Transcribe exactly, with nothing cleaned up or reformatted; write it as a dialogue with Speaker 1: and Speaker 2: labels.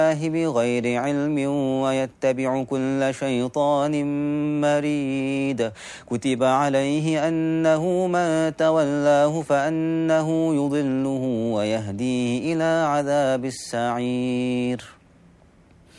Speaker 1: بغير علم ويتبع كل شيطان مريد كتب عليه أنه من تولاه فأنه يضله ويهديه إلى عذاب السعير.